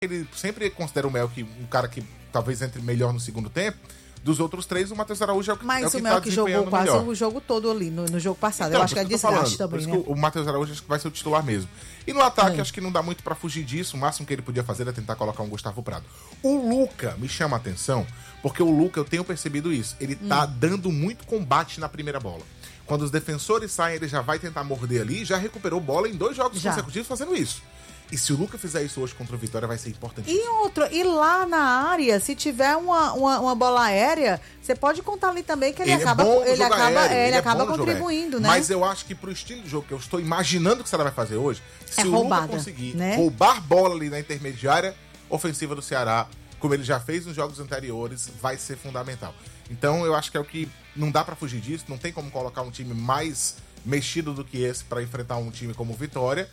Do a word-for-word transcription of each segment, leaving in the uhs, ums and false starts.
ele sempre considera o Melk um cara que talvez entre melhor no segundo tempo. Dos outros três, o Matheus Araújo é o que, Mas é o que o tá Melk jogou quase melhor. o jogo todo ali no, no jogo passado. Então, eu acho que é desgaste também, por isso né? que o Matheus Araújo acho que vai ser o titular mesmo. E no ataque, Hum. acho que não dá muito pra fugir disso. O máximo que ele podia fazer era tentar colocar um Gustavo Prado. O Luca me chama a atenção, porque o Luca, eu tenho percebido isso. Ele tá hum. dando muito combate na primeira bola. Quando os defensores saem, ele já vai tentar morder ali. Já recuperou bola em dois jogos Já. consecutivos fazendo isso. E se o Luca fizer isso hoje contra o Vitória, vai ser importantíssimo. E outro, e lá na área, se tiver uma, uma, uma bola aérea, você pode contar ali também que ele, ele acaba, é bom ele acaba, aéreo, ele ele acaba é bom contribuindo, né? Mas eu acho que pro estilo de jogo que eu estou imaginando que o Ceará vai fazer hoje, se É o roubada, Luca conseguir né? roubar bola ali na intermediária ofensiva do Ceará, como ele já fez nos jogos anteriores, vai ser fundamental. Então eu acho que é o que não dá pra fugir disso, não tem como colocar um time mais mexido do que esse pra enfrentar um time como o Vitória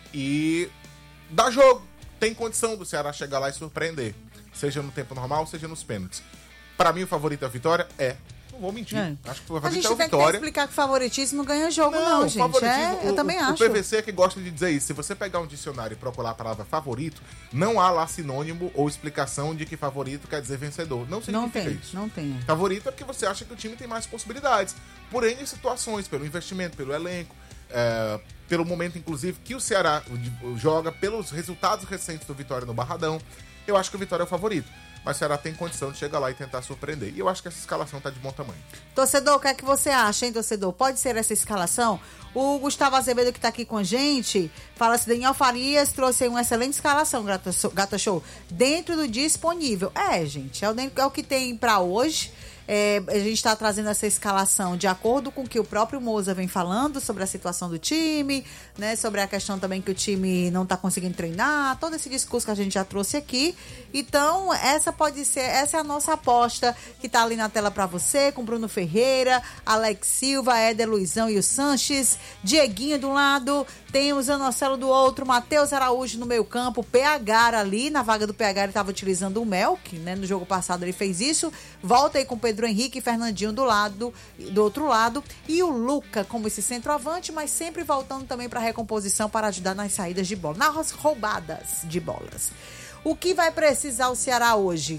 e dá jogo. Tem condição do Ceará chegar lá e surpreender. Seja no tempo normal, seja nos pênaltis. Pra mim, o favorito é a Vitória? É. Não vou mentir. É. Acho que o A favorito gente é a tem que Vitória. explicar que favoritismo não ganha jogo, não, o gente. favoritismo, É, eu o, também o, acho. O P V C é que gosta de dizer isso. Se você pegar um dicionário e procurar a palavra favorito, não há lá sinônimo ou explicação de que favorito quer dizer vencedor. Não significa Não tem, isso. não tem. Favorito é porque você acha que o time tem mais possibilidades. Por N situações, pelo investimento, pelo elenco, é, pelo momento, inclusive, que o Ceará joga, pelos resultados recentes do Vitória no Barradão. Eu acho que o Vitória é o favorito. Mas o Ceará tem condição de chegar lá e tentar surpreender. E eu acho que essa escalação tá de bom tamanho. Torcedor, o que é que você acha, hein, torcedor? Pode ser essa escalação? O Gustavo Azevedo, que tá aqui com a gente, fala assim: Daniel Farias trouxe aí uma excelente escalação, Gata, Gata Show, dentro do disponível. É, gente, é o, é o que tem pra hoje. É, a gente está trazendo essa escalação de acordo com o que o próprio Moza vem falando sobre a situação do time, né? Sobre a questão também que o time não está conseguindo treinar, todo esse discurso que a gente já trouxe aqui. Então, essa pode ser, essa é a nossa aposta que está ali na tela para você, com Bruno Ferreira, Alex Silva, Éder Luizão e o Sanches, Dieguinho do lado, tem o Zanocelo do outro, Matheus Araújo no meio campo, P H ali, na vaga do P H ele estava utilizando o Melk, né? No jogo passado ele fez isso, volta aí com o Pedro Pedro Henrique e Fernandinho do lado, do outro lado, e o Luca como esse centroavante, mas sempre voltando também para a recomposição para ajudar nas saídas de bola, nas roubadas de bolas. O que vai precisar o Ceará hoje?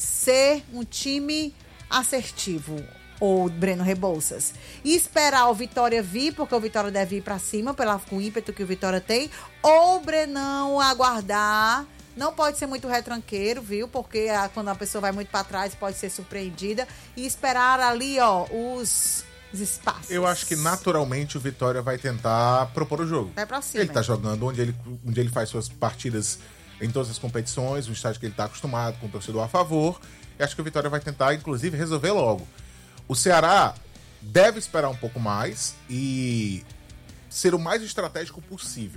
Ser um time assertivo, ou Breno Rebouças, e esperar o Vitória vir, porque o Vitória deve ir para cima, pela, com o ímpeto que o Vitória tem, ou o Brenão aguardar. Não pode ser muito retranqueiro, viu? Porque a, quando a pessoa vai muito pra trás, pode ser surpreendida. E esperar ali, ó, os, os espaços. Eu acho que naturalmente o Vitória vai tentar propor o jogo. Vai pra cima. Ele tá jogando onde ele, onde ele faz suas partidas em todas as competições, um estágio que ele tá acostumado, com o torcedor a favor. Eu acho que o Vitória vai tentar, inclusive, resolver logo. O Ceará deve esperar um pouco mais e ser o mais estratégico possível.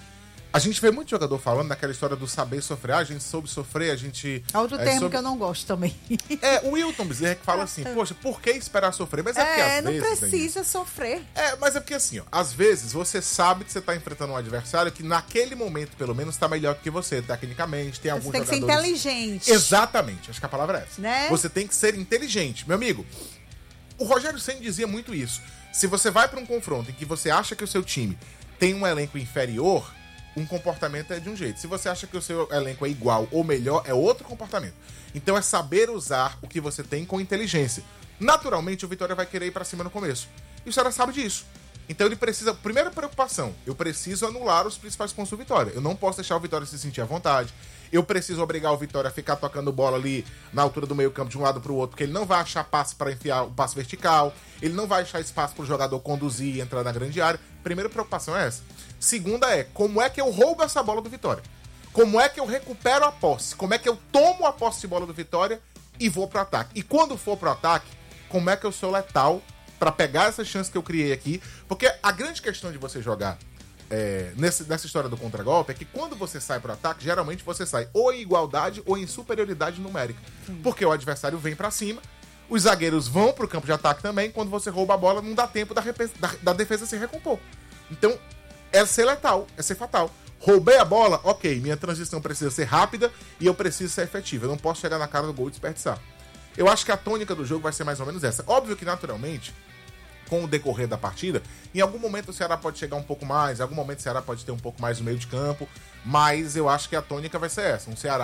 A gente vê muito jogador falando daquela história do saber sofrer. Ah, a gente soube sofrer, a gente... É outro é, termo soube... que eu não gosto também. É, o Wilton Bezerra que fala assim, poxa, por que esperar sofrer? Mas é porque É, às não vezes... precisa sofrer. É, mas é porque assim, ó, às vezes você sabe que você tá enfrentando um adversário que naquele momento, pelo menos, tá melhor que você, tecnicamente, tem alguns Você tem que jogadores... ser inteligente. Exatamente, acho que a palavra é essa. Né? Você tem que ser inteligente. Meu amigo, o Rogério Ceni dizia muito isso. Se você vai pra um confronto em que você acha que o seu time tem um elenco inferior, um comportamento é de um jeito. Se você acha que o seu elenco é igual ou melhor, é outro comportamento. Então é saber usar o que você tem com inteligência. Naturalmente, o Vitória vai querer ir pra cima no começo. E o Ceará sabe disso. Então ele precisa... Primeira preocupação, eu preciso anular os principais pontos do Vitória. Eu não posso deixar o Vitória se sentir à vontade. Eu preciso obrigar o Vitória a ficar tocando bola ali na altura do meio campo de um lado pro outro, porque ele não vai achar passe para enfiar o passe vertical, ele não vai achar espaço pro jogador conduzir e entrar na grande área. Primeira preocupação é essa. Segunda é, como é que eu roubo essa bola do Vitória? Como é que eu recupero a posse? Como é que eu tomo a posse de bola do Vitória e vou pro ataque? E quando for pro ataque, como é que eu sou letal para pegar essa chance que eu criei aqui? Porque a grande questão de você jogar É, nessa, nessa história do contragolpe é que quando você sai pro ataque, geralmente você sai ou em igualdade ou em superioridade numérica. Sim. Porque o adversário vem pra cima, os zagueiros vão pro campo de ataque também, quando você rouba a bola não dá tempo da, da, da defesa se recompor. Então, é ser letal, é ser fatal. Roubei a bola, ok, minha transição precisa ser rápida e eu preciso ser efetivo. Eu não posso chegar na cara do gol e desperdiçar. Eu acho que a tônica do jogo vai ser mais ou menos essa. Óbvio que, naturalmente, com o decorrer da partida, em algum momento o Ceará pode chegar um pouco mais, em algum momento o Ceará pode ter um pouco mais no meio de campo, mas eu acho que a tônica vai ser essa, um Ceará